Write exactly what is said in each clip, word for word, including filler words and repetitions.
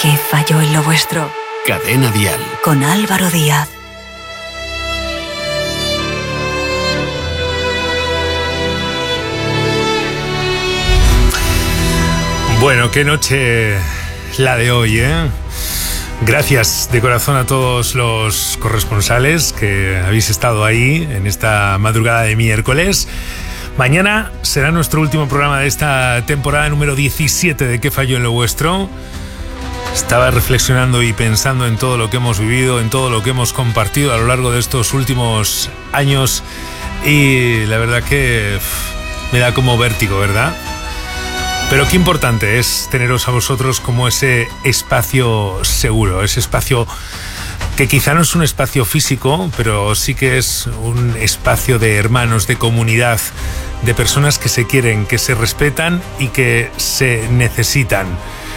¿Qué falló en lo vuestro? Cadena Dial. Con Álvaro Díaz. Bueno, qué noche la de hoy, ¿eh? Gracias de corazón a todos los corresponsales que habéis estado ahí en esta madrugada de miércoles. Mañana será nuestro último programa de esta temporada número diecisiete de ¿Qué falló en lo vuestro? Estaba reflexionando y pensando en todo lo que hemos vivido, en todo lo que hemos compartido a lo largo de estos últimos años y la verdad que pff, me da como vértigo, ¿verdad? Pero qué importante es teneros a vosotros como ese espacio seguro, ese espacio que quizá no es un espacio físico, pero sí que es un espacio de hermanos, de comunidad, de personas que se quieren, que se respetan y que se necesitan.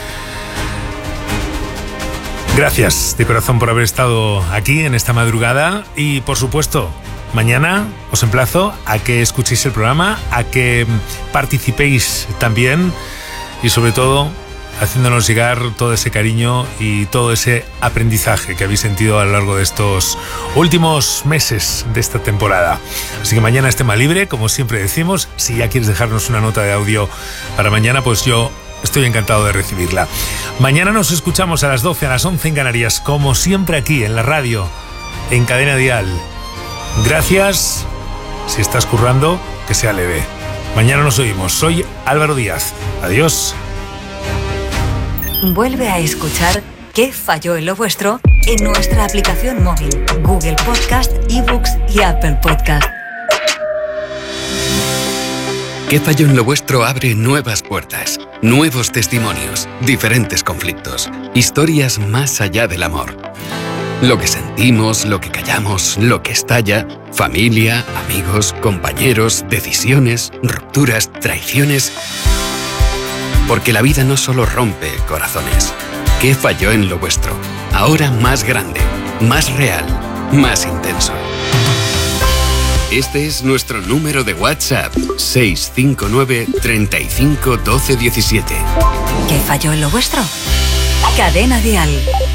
Gracias de corazón por haber estado aquí en esta madrugada y, por supuesto, mañana os emplazo a que escuchéis el programa, a que participéis también y, sobre todo, haciéndonos llegar todo ese cariño y todo ese aprendizaje que habéis sentido a lo largo de estos últimos meses de esta temporada. Así que mañana es tema libre, como siempre decimos. Si ya quieres dejarnos una nota de audio para mañana, pues yo estoy encantado de recibirla. Mañana nos escuchamos a las doce, a las once en Canarias, como siempre aquí en la radio, en Cadena Dial. Gracias. Si estás currando, que sea leve. Mañana nos oímos. Soy Álvaro Díaz. Adiós. Vuelve a escuchar ¿Qué falló en lo vuestro? En nuestra aplicación móvil, Google Podcast, eBooks y Apple Podcast. ¿Qué falló en lo vuestro? Abre nuevas puertas, nuevos testimonios, diferentes conflictos, historias más allá del amor. Lo que sentimos, lo que callamos, lo que estalla, familia, amigos, compañeros, decisiones, rupturas, traiciones. Porque la vida no solo rompe corazones. ¿Qué falló en lo vuestro? Ahora más grande, más real, más intenso. Este es nuestro número de WhatsApp, seis cinco nueve, treinta y cinco, doce, diecisiete. ¿Qué falló en lo vuestro? Cadena Dial.